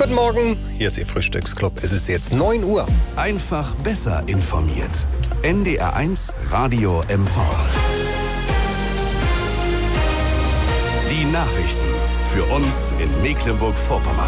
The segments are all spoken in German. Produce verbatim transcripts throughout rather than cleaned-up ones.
Guten Morgen, hier ist Ihr Frühstücksclub. Es ist jetzt neun Uhr. Einfach besser informiert. N D R eins Radio M V. Die Nachrichten für uns in Mecklenburg-Vorpommern.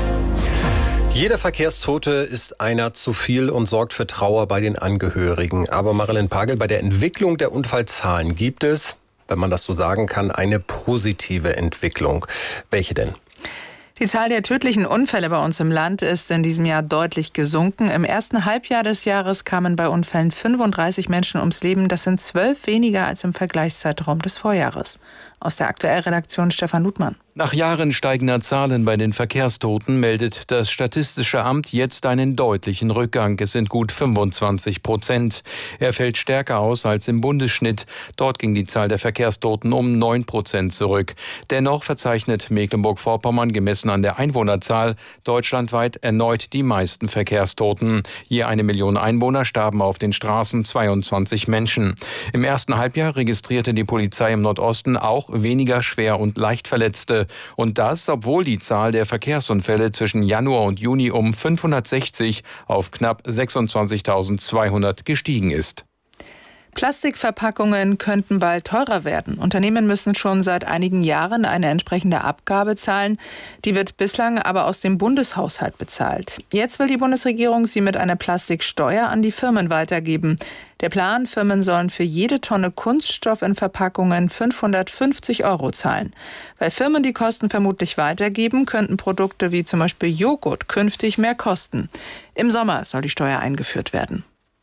Jeder Verkehrstote ist einer zu viel und sorgt für Trauer bei den Angehörigen. Aber Marilyn Pagel, bei der Entwicklung der Unfallzahlen gibt es, wenn man das so sagen kann, eine positive Entwicklung. Welche denn? Die Zahl der tödlichen Unfälle bei uns im Land ist in diesem Jahr deutlich gesunken. Im ersten Halbjahr des Jahres kamen bei Unfällen fünfunddreißig Menschen ums Leben. Das sind zwölf weniger als im Vergleichszeitraum des Vorjahres. Aus der Aktuellredaktion Stefan Ludmann. Nach Jahren steigender Zahlen bei den Verkehrstoten meldet das Statistische Amt jetzt einen deutlichen Rückgang. Es sind gut fünfundzwanzig Prozent. Er fällt stärker aus als im Bundesschnitt. Dort ging die Zahl der Verkehrstoten um neun Prozent zurück. Dennoch verzeichnet Mecklenburg-Vorpommern gemessen an der Einwohnerzahl deutschlandweit erneut die meisten Verkehrstoten. Je eine Million Einwohner starben auf den Straßen zweiundzwanzig Menschen. Im ersten Halbjahr registrierte die Polizei im Nordosten auch weniger Schwer- und Leichtverletzte. Und das, obwohl die Zahl der Verkehrsunfälle zwischen Januar und Juni um fünfhundertsechzig auf knapp sechsundzwanzigtausendzweihundert gestiegen ist. Plastikverpackungen könnten bald teurer werden. Unternehmen müssen schon seit einigen Jahren eine entsprechende Abgabe zahlen. Die wird bislang aber aus dem Bundeshaushalt bezahlt. Jetzt will die Bundesregierung sie mit einer Plastiksteuer an die Firmen weitergeben. Der Plan: Firmen sollen für jede Tonne Kunststoff in Verpackungen fünfhundertfünfzig Euro zahlen. Weil Firmen die Kosten vermutlich weitergeben, könnten Produkte wie zum Beispiel Joghurt künftig mehr kosten. Im Sommer soll die Steuer eingeführt werden.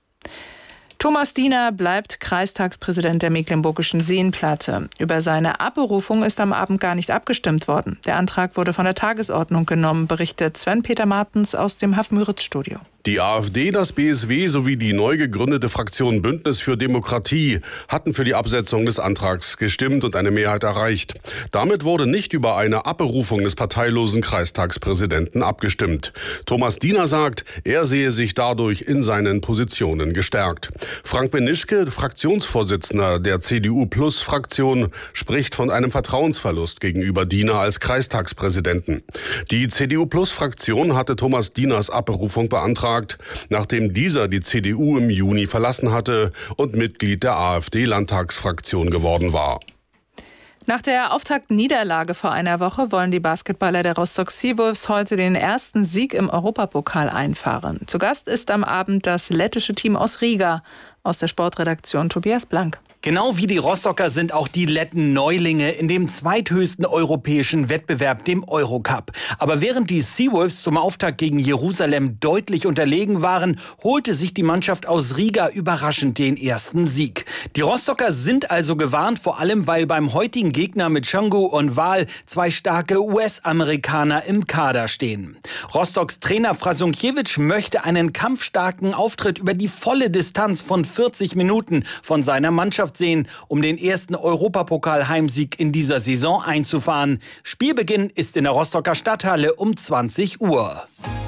Thomas Diener bleibt Kreistagspräsident der Mecklenburgischen Seenplatte. Über seine Abberufung ist am Abend gar nicht abgestimmt worden. Der Antrag wurde von der Tagesordnung genommen, berichtet Sven-Peter Martens aus dem Haff-Müritz-Studio. Die AfD, das B S W sowie die neu gegründete Fraktion Bündnis für Demokratie hatten für die Absetzung des Antrags gestimmt und eine Mehrheit erreicht. Damit wurde nicht über eine Abberufung des parteilosen Kreistagspräsidenten abgestimmt. Thomas Diener sagt, er sehe sich dadurch in seinen Positionen gestärkt. Frank Benischke, Fraktionsvorsitzender der C D U-Plus-Fraktion, spricht von einem Vertrauensverlust gegenüber Diener als Kreistagspräsidenten. Die C D U-Plus-Fraktion hatte Thomas Dieners Abberufung beantragt, nachdem dieser die C D U im Juni verlassen hatte und Mitglied der AfD-Landtagsfraktion geworden war. Nach der Auftaktniederlage vor einer Woche wollen die Basketballer der Rostock Seawolves heute den ersten Sieg im Europapokal einfahren. Zu Gast ist am Abend das lettische Team aus Riga. Aus der Sportredaktion Tobias Blank. Genau wie die Rostocker sind auch die Letten Neulinge in dem zweithöchsten europäischen Wettbewerb, dem Eurocup. Aber während die Seawolves zum Auftakt gegen Jerusalem deutlich unterlegen waren, holte sich die Mannschaft aus Riga überraschend den ersten Sieg. Die Rostocker sind also gewarnt, vor allem weil beim heutigen Gegner mit Canggu und Wahl zwei starke U S-Amerikaner im Kader stehen. Rostocks Trainer Frasunkiewicz möchte einen kampfstarken Auftritt über die volle Distanz von vierzig Minuten von seiner Mannschaft sehen, um den ersten Europapokal-Heimsieg in dieser Saison einzufahren. Spielbeginn ist in der Rostocker Stadthalle um zwanzig Uhr.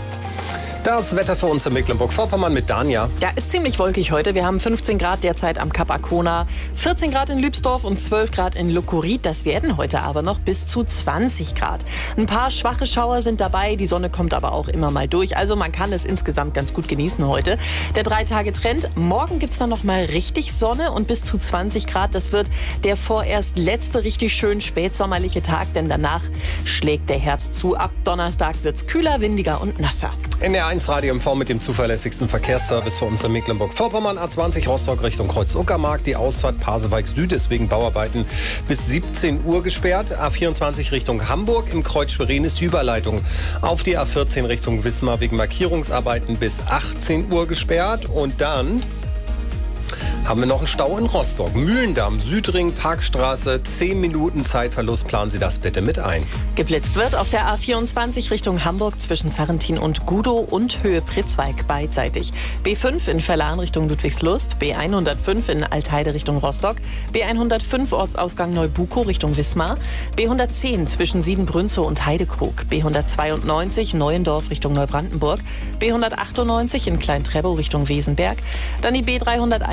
Das Wetter für uns in Mecklenburg-Vorpommern mit Danja. Ja, ist ziemlich wolkig heute. Wir haben fünfzehn Grad derzeit am Kap Arkona, vierzehn Grad in Lübsdorf und zwölf Grad in Lukkurit. Das werden heute aber noch bis zu zwanzig Grad. Ein paar schwache Schauer sind dabei, die Sonne kommt aber auch immer mal durch. Also man kann es insgesamt ganz gut genießen heute. Der Drei-Tage-Trend, morgen gibt es dann noch mal richtig Sonne und bis zu zwanzig Grad. Das wird der vorerst letzte richtig schön spätsommerliche Tag, denn danach schlägt der Herbst zu. Ab Donnerstag wird es kühler, windiger und nasser. N D R eins Radio M V mit dem zuverlässigsten Verkehrsservice für uns in Mecklenburg-Vorpommern. A zwanzig Rostock Richtung Kreuz-Uckermark. Die Ausfahrt Pasewalk Süd ist wegen Bauarbeiten bis siebzehn Uhr gesperrt. A vierundzwanzig Richtung Hamburg. Im Kreuz Schwerin ist die Überleitung auf die A vierzehn Richtung Wismar wegen Markierungsarbeiten bis achtzehn Uhr gesperrt. Und dann haben wir noch einen Stau in Rostock. Mühlendamm, Südring, Parkstraße, zehn Minuten Zeitverlust. Planen Sie das bitte mit ein. Geblitzt wird auf der A vierundzwanzig Richtung Hamburg zwischen Sarrentin und Gudow und Höhe Pritzwalk beidseitig. B fünf in Verlan Richtung Ludwigslust, B hundertfünf in Altheide Richtung Rostock, B hundertfünf Ortsausgang Neubukow Richtung Wismar, B hundertzehn zwischen Siedenbrünzow und Heidekrug, B hundertzweiundneunzig Neuendorf Richtung Neubrandenburg, B hundertachtundneunzig in Klein-Treppow Richtung Wesenberg, dann die B dreihunderteinundzwanzig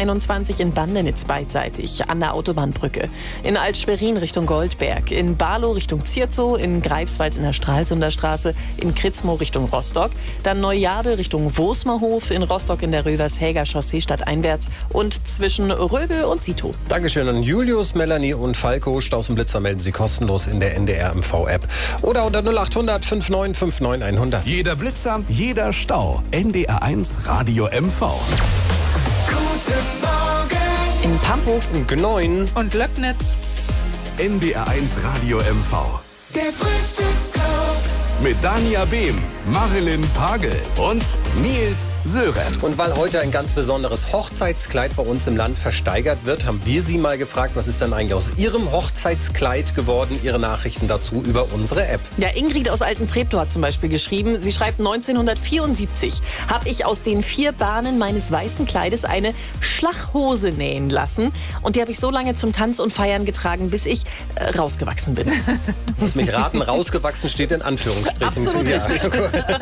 zwanzig in Bandenitz beidseitig an der Autobahnbrücke. In Alt-Schwerin Richtung Goldberg. In Barlow Richtung Zierzow. In Greifswald in der Stralsunder Straße. In Kritzmo Richtung Rostock. Dann Neujabel Richtung Wosmerhof. In Rostock in der Rövershäger Chaussee stadteinwärts. Und zwischen Röbel und Sito. Dankeschön an Julius, Melanie und Falco. Staus und Blitzer melden Sie kostenlos in der N D R M V-App. Oder unter null acht hundert fünfundneunzig neunundfünfzig hundert. Jeder Blitzer, jeder Stau. N D R eins Radio M V. Guten Morgen. In Pampo. Gneun. Und Löcknitz. N D R eins Radio M V. Der Frühstücksclub. Mit Dania Behm, Marilyn Pagel und Nils Sörenz. Und weil heute ein ganz besonderes Hochzeitskleid bei uns im Land versteigert wird, haben wir Sie mal gefragt, was ist denn eigentlich aus Ihrem Hochzeitskleid geworden? Ihre Nachrichten dazu über unsere App. Ja, Ingrid aus Alten-Treptow hat zum Beispiel geschrieben, sie schreibt, neunzehnhundertvierundsiebzig habe ich aus den vier Bahnen meines weißen Kleides eine Schlachhose nähen lassen. Und die habe ich so lange zum Tanz und Feiern getragen, bis ich äh, rausgewachsen bin. Lass mich raten, rausgewachsen steht in Anführungsstrichen. Absolut ja. richtig.